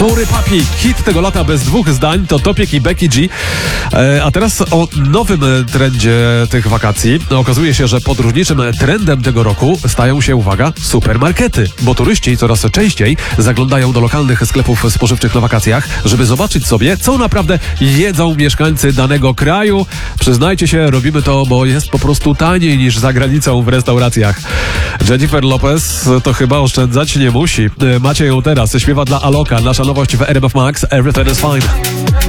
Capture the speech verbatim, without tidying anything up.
Sorry Papi, hit tego lata bez dwóch zdań to Topiek i Becky G. E, a teraz o nowym trendzie tych wakacji. Okazuje się, że podróżniczym trendem tego roku stają się, uwaga, supermarkety, bo turyści coraz częściej zaglądają do lokalnych sklepów spożywczych na wakacjach, żeby zobaczyć sobie, co naprawdę jedzą mieszkańcy danego kraju. Przyznajcie się, robimy to, bo jest po prostu taniej niż za granicą w restauracjach. Jennifer Lopez to chyba oszczędzać nie musi. Macie ją teraz, śpiewa dla Aloka, nasza nowość w R M F Max, Everything is Fine.